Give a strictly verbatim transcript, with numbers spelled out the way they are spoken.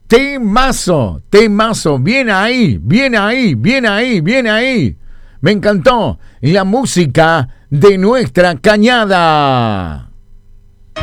Temazo, temazo, bien ahí, bien ahí, bien ahí, bien ahí. Me encantó la música de nuestra cañada.